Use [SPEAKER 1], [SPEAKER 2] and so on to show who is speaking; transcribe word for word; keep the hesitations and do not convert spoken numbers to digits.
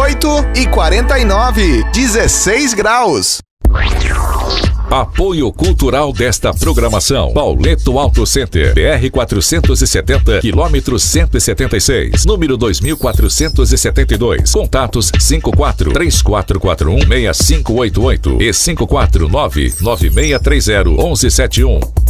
[SPEAKER 1] oito e quarenta e nove, dezesseis graus.
[SPEAKER 2] Apoio cultural desta programação: Pauleto Auto Center, B R quatrocentos e setenta, quilômetro cento e setenta e seis, número dois mil quatrocentos e setenta e dois. Contatos cinco quatro três quatro quatro um seis cinco oito oito e cinco quatro nove nove seis três zero um um sete um.